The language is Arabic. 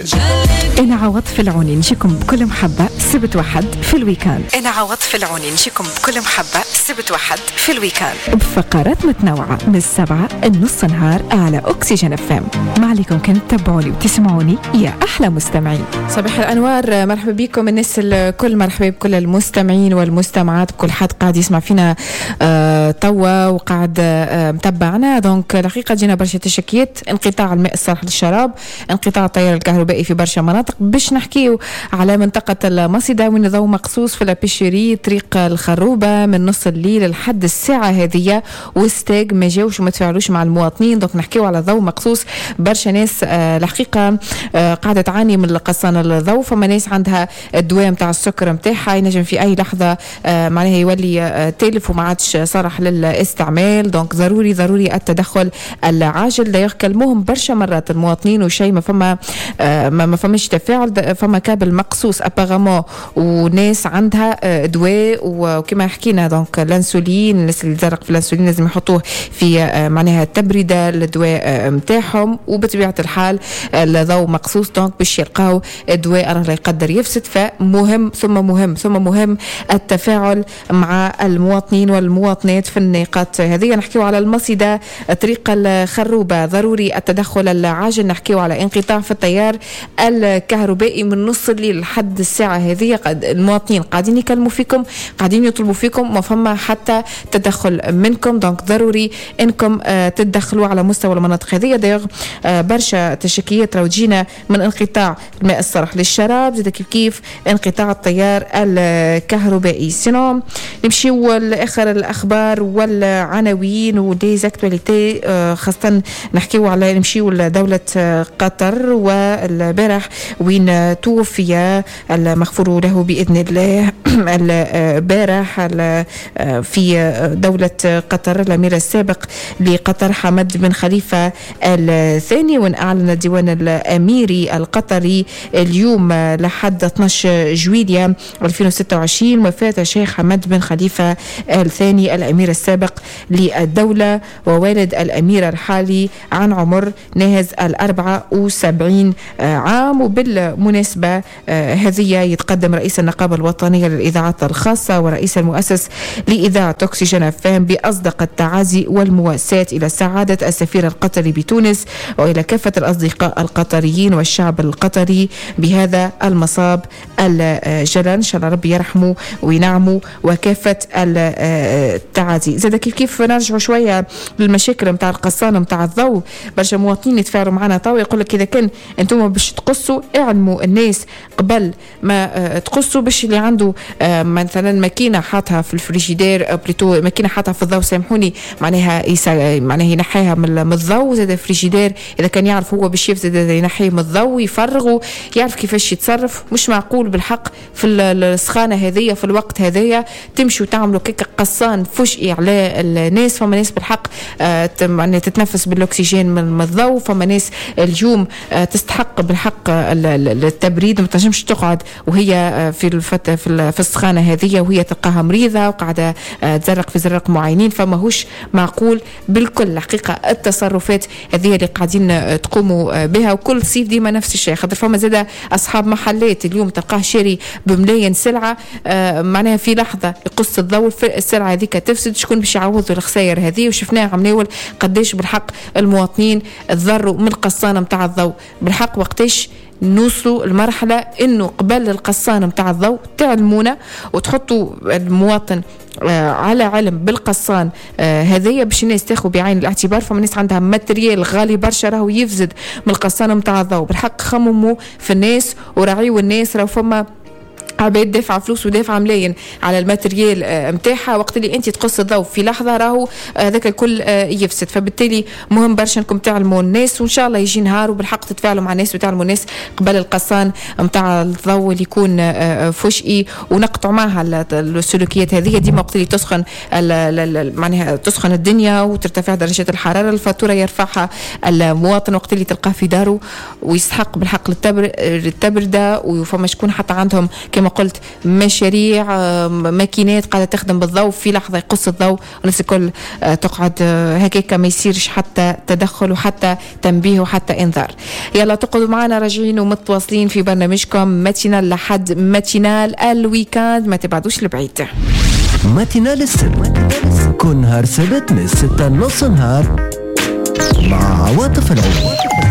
أنا عوض في العوني نجيكم بكل محبة سبت واحد في الويكاند. أنا عوض في العوني نجيكم بكل محبة سبت واحد في الويكاند بفقرات متنوعة من 7 النص نهار على أكسجين FM. ما عليكم كنت تتابعوني وتسمعوني يا أحلى مستمعين. صباح الأنوار، مرحبا بكم الناس الكل، مرحبا بكل المستمعين والمستمعات، كل حد قاعد يسمع فينا توا وقاعد متبعنا. دونك الحقيقة جينا برشا تشكيات، انقطاع الماء الصالح للشراب، انقطاع التيار الكهربائي في برشا مناطق. باش نحكيو على منطقة المصيدة وين ضوء مقصوص في لابيشيري طريق الخروبة من نص الليل لحد الساعة هذه، وستاج ما جاوش وما تفاعلوش مع المواطنين. دونك نحكيو على ضوء مقصوص. برشا ناس الحقيقة قاعدة تعاني من القصان الضوء. فما ناس عندها الدواء متاع السكر متاعها ينجم في أي لحظة معناها يولي تلف وما عادش صالح للاستعمال. دونك ضروري التدخل العاجل. لا يكلموهم برشا مرات المواطنين وشيء ما فماش تفاعل. فما كابل مقصوص ابارامون وناس عندها دواء وكما حكينا دونك الانسولين، الناس اللي تزرق في الانسولين لازم يحطوه في معناها التبريده الدواء نتاعهم، وبطبيعه الحال الضوء مقصوص دونك باش يلقاو الدواء راه لا يقدر يفسد. فمهم ثم مهم التفاعل مع المواطنين والمواطنات في النقاط هذه. نحكيو على المصيدة طريق الخروبة، ضروري التدخل العاجل. نحكيو على انقطاع في التيار الكهربائي من نص الليل لحد الساعة هذه. المواطنين قاعدين يكلموا فيكم، قاعدين يطلبوا فيكم، ما فما حتى تدخل منكم. دونك ضروري انكم تدخلوا على مستوى المناطق هذه. دايوغ برشا تشكيات راهو تجينا من انقطاع الماء الصالح للشراب، زاد كيف انقطاع التيار الكهربائي. سينو نمشيو لاخر الاخبار والعناوين وديزاكتواليتي، خاصة نحكيو على نمشيو لدولة قطر. والبارح وين توفي المغفور له بإذن الله البارح في دولة قطر الأمير السابق لقطر حمد بن خليفة الثاني. وان أعلن الديوان الأميري القطري اليوم لحد 12 جويلية 2026 وفاة الشيخ حمد بن خليفة الثاني الأمير السابق للدولة ووالد الأمير الحالي عن عمر ناهز 74 عام. وبالمناسبة هذه يتقدم رئيس النقابة الوطنية للإذاعات الخاصة ورئيس المؤسس لإذاعة أكسجين FM بأصدق التعازي والمواساة إلى سعادة السفير القطري بتونس وإلى كافة الأصدقاء القطريين والشعب القطري بهذا المصاب الجلل. إن شاء الله ربي يرحمه وينعمه وكافة التعازي. زاد كيف نرجع شوية للمشاكل متاع القصانة متاع الضوء. برشا مواطنين يتفاعلوا معنا طاو يقول لك إذا كان أنتم باش تقصوا اعلموا الناس قبل ما تقصوا، باش اللي عنده مثلا ماكينة حاطها في الفريجيدير بليتو ماكينة حاطها في الضوء سامحوني معناها ينحيها من الضوء. زاد الفريجيدير إذا كان يعرف هو باش يفسد ينحيه من الضوء يفرغه، يعرف كيفاش يتصرف. مش معقول بالحق في السخانة هذية في الوقت هذية تمشوا تعملوا كيك قصان فجئي على الناس. فما ناس بالحق تتنفس بالأكسجين من الضوء. فما ناس اليوم تستحق بالحق التبريد، ما تنجمش تقعد وهي في السخانة هذه وهي تلقاها مريضة وقاعدة تزرق في زرق معينين. فما هوش معقول بالكل حقيقة التصرفات هذه اللي قاعدين تقوموا بها. وكل صيف ديما نفس الشيء، خاطر فما زادة أصحاب محلات اليوم تلقاه شاري بملايين سلعة معناها في لحظة يقص الضوء السلعة هذيك تفسد. شكون باش يعوضوا الخسائر هذه؟ وشفناها عمناول قديش بالحق المواطنين تضروا من القصانة متاع الضوء. بالحق وقتاش نوصلوا المرحلة انه قبل القصانة متاع الضوء تعلمونا وتحطوا المواطن على علم بالقصان هذية باش الناس تاخذ بعين الاعتبار. فما الناس عندها ماتريال غالي برشا راهو يفزد من القصانة متاع الضوء. بالحق خمموا في الناس وراعيوا الناس. راهو فما عباد دافعة فلوس ودافعة ملايين على الماتريال متاعها، وقت اللي انت تقص الضوء في لحظة راهو ذاك الكل يفسد. فبالتالي مهم برشا انكم تعلموا الناس، وان شاء الله يجي نهار وبالحق تتفاعلوا مع الناس وتعلموا الناس قبل القصان متاع الضوء اللي يكون فجئي، ونقطعوا معها السلوكيات هذه. ديما وقت اللي تسخن معناها تسخن الدنيا وترتفع درجة الحرارة الفاتورة يرفعها المواطن وقت اللي تلقاه في داره ويستحق بالحق التبردة. وفما شكون حتى عندهم كما قلت مشاريع ماكينات قاعدة تخدم بالضوء، في لحظة يقص الضوء الناس الكل تقعد هكاك، ما يصيرش حتى تدخل وحتى تنبيه وحتى انذار. يلا تقعدوا معنا راجعين ومتواصلين في برنامجكم ماتينال لحد ماتينال الويكاند، ما تبعدوش لبعيد. ماتينال السبت كل نهار سبت من 6:30 نهار مع عواطف العمر.